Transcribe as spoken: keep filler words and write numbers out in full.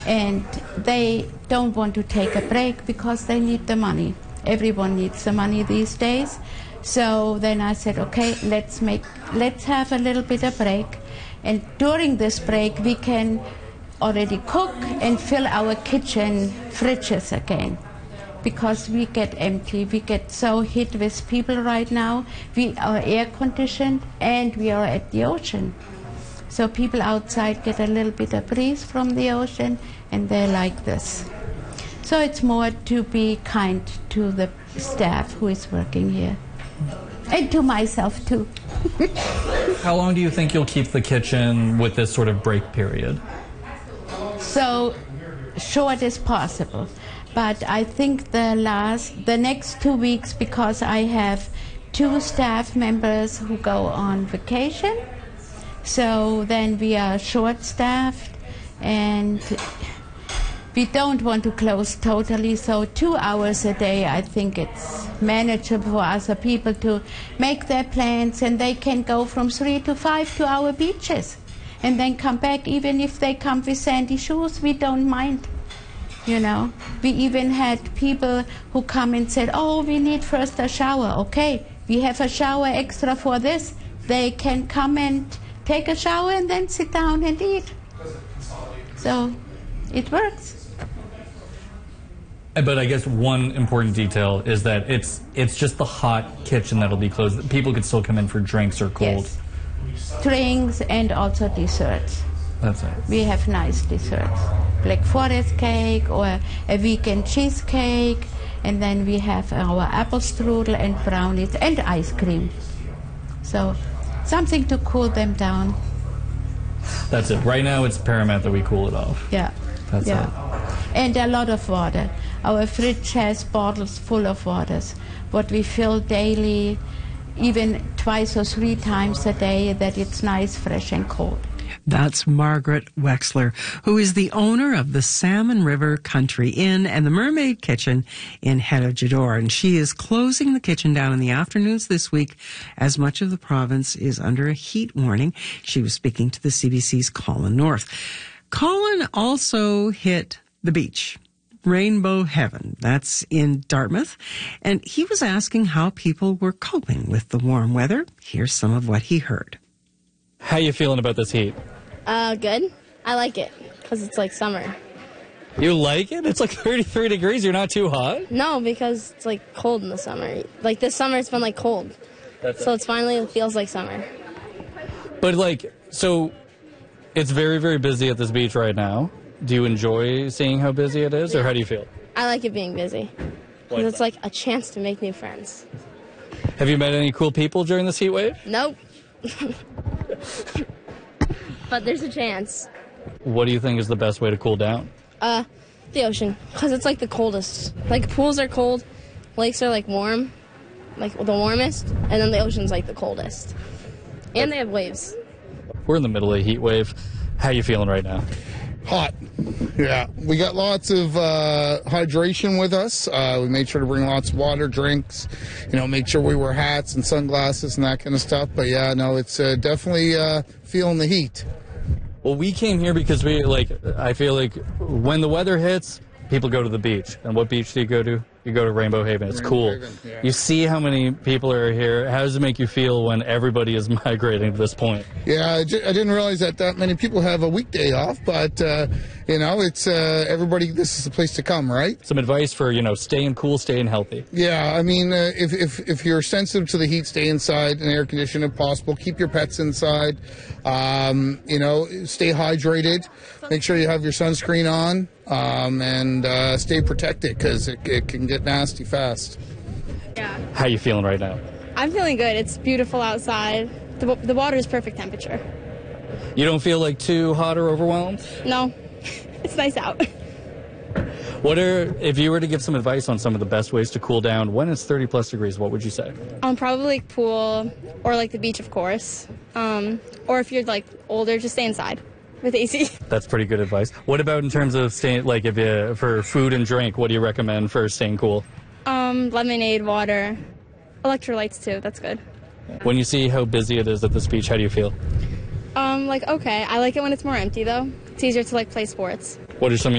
And they don't want to take a break because they need the money. Everyone needs the money these days. So then I said, okay, let's make, let's have a little bit of break. And during this break, we can already cook and fill our kitchen fridges again. Because we get empty, we get so hit with people right now. We are air conditioned and we are at the ocean. So people outside get a little bit of breeze from the ocean and they like this. So it's more to be kind to the staff who is working here. And to myself too. How long do you think you'll keep the kitchen with this sort of break period? So short as possible. But I think the last, the next two weeks, because I have two staff members who go on vacation, so then we are short-staffed, and we don't want to close totally, so two hours a day, I think it's manageable for other people to make their plans, and they can go from three to five to our beaches, and then come back. Even if they come with sandy shoes, we don't mind. You know, we even had people who come and said, oh, we need first a shower. Okay, we have a shower extra for this. They can come and take a shower and then sit down and eat. So it works. But I guess one important detail is that it's it's just the hot kitchen that'll be closed. People could still come in for drinks or cold. Yes. Drinks and also desserts. That's it. We have nice desserts. Black Forest cake or a vegan cheesecake, and then we have our apple strudel and brownies and ice cream. So something to cool them down. That's it. Right now it's paramount that we cool it off. Yeah. That's yeah. it. And a lot of water. Our fridge has bottles full of waters, what we fill daily, even twice or three times a day, that it's nice, fresh and cold. That's Margaret Wexler, who is the owner of the Salmon River Country Inn and the Mermaid Kitchen in Herojidor. And she is closing the kitchen down in the afternoons this week as much of the province is under a heat warning. She was speaking to the C B C's Colin North. Colin also hit the beach, Rainbow Heaven. That's in Dartmouth. And he was asking how people were coping with the warm weather. Here's some of what he heard. How you feeling about this heat? Uh, good. I like it because it's like summer. You like it? It's like thirty-three degrees. You're not too hot? No, because it's like cold in the summer. Like this summer, it's been like cold. That's so it's finally it feels like summer. But like, so it's very, very busy at this beach right now. Do you enjoy seeing how busy it is, or how do you feel? I like it being busy because it's like a chance to make new friends. Have you met any cool people during this heat wave? Nope. But there's a chance. What do you think is the best way to cool down? Uh, the ocean, because it's like the coldest. Like pools are cold, lakes are like warm, like the warmest, and then the ocean's like the coldest. And they have waves. We're in the middle of a heat wave. How you feeling right now? Hot. Yeah. We got lots of uh, hydration with us. Uh, we made sure to bring lots of water, drinks, you know, make sure we wear hats and sunglasses and that kind of stuff. But yeah, no, it's uh, definitely uh, feeling the heat. Well, we came here because we, like, I feel like when the weather hits, people go to the beach. And what beach do you go to? You go to Rainbow Haven. It's Rainbow cool. Haven, yeah. You see how many people are here. How does it make you feel when everybody is migrating to this point? Yeah, I, j- I didn't realize that that many people have a weekday off, but, uh, you know, it's uh, everybody, this is the place to come, right? Some advice for, you know, staying cool, staying healthy. Yeah, I mean, uh, if, if, if you're sensitive to the heat, stay inside and air condition if possible. Keep your pets inside. Um, you know, stay hydrated. Make sure you have your sunscreen on. Um, and uh, stay protected because it, it can get nasty fast. Yeah. How you feeling right now? I'm feeling good. It's beautiful outside. The, the water is perfect temperature. You don't feel like too hot or overwhelmed? No, it's nice out. What are, if you were to give some advice on some of the best ways to cool down when it's thirty plus degrees, what would you say? Um, probably like pool or like the beach, of course. Um, or if you're like older, just stay inside with A C. That's pretty good advice. What about in terms of staying, like if you, for food and drink, what do you recommend for staying cool? Um, lemonade, water, electrolytes too, that's good. When you see how busy it is at this beach, how do you feel? Um, like, okay. I like it when it's more empty though. It's easier to like play sports. What are some